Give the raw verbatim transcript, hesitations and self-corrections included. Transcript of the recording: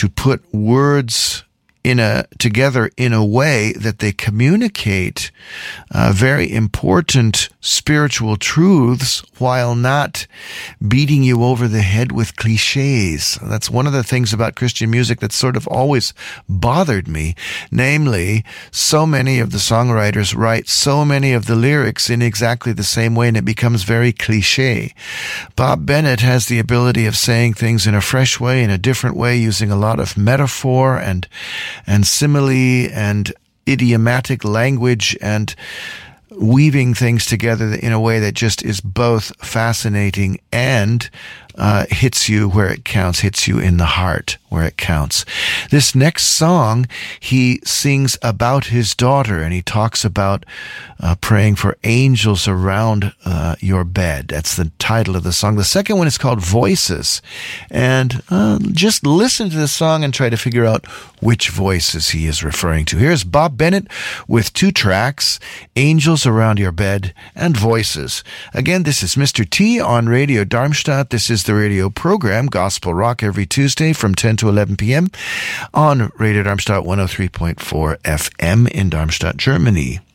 to put words in a together in a way that they communicate uh, very important spiritual truths while not beating you over the head with cliches. That's one of the things about Christian music that's sort of always bothered me. Namely, so many of the songwriters write so many of the lyrics in exactly the same way, and it becomes very cliche. Bob Bennett has the ability of saying things in a fresh way, in a different way, using a lot of metaphor and and simile and idiomatic language, and weaving things together in a way that just is both fascinating and uh, hits you where it counts, hits you in the heart where it counts. This next song, he sings about his daughter, and he talks about uh, praying for angels around uh, your bed. That's the title of the song. The second one is called Voices, and uh, just listen to the song and try to figure out which voices he is referring to. Here's Bob Bennett with two tracks, Angels Around Your Bed and Voices. Again, this is Mister T on Radio Darmstadt. This is the radio program Gospel Rock every Tuesday from ten to eleven p.m. on Radio Darmstadt one oh three point four F M in Darmstadt, Germany.